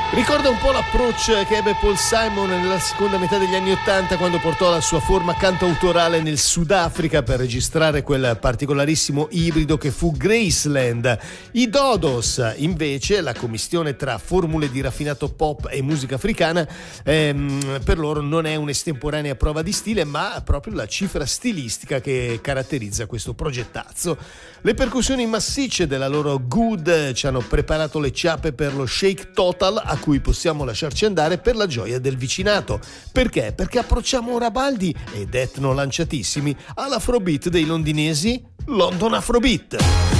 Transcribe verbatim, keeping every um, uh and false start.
Ricorda un po' l'approccio che ebbe Paul Simon nella seconda metà degli anni Ottanta, quando portò la sua forma cantautorale nel Sudafrica per registrare quel particolarissimo ibrido che fu Graceland. I Dodos, invece, la commistione tra formule di raffinato pop e musica africana, ehm, per loro non è un'estemporanea prova di stile, ma proprio la cifra stilistica che caratterizza questo progettazzo. Le percussioni massicce della loro Good ci hanno preparato le ciappe per lo shake total a cui possiamo lasciarci andare per la gioia del vicinato. Perché? Perché approcciamo ora baldi ed etno lanciatissimi all'afrobeat dei londinesi London Afrobeat.